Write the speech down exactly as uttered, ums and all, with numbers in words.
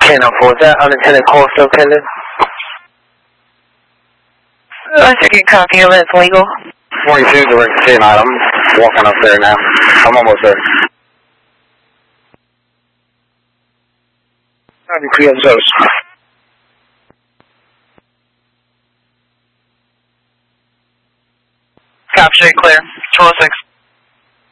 ten oh four, is that unintended call still pending? Uh, second copy of it, it's legal. forty-two, direct ten, I'm walking up there now. I'm almost there. Copy, Creosos. Copy, straight clear. two oh six.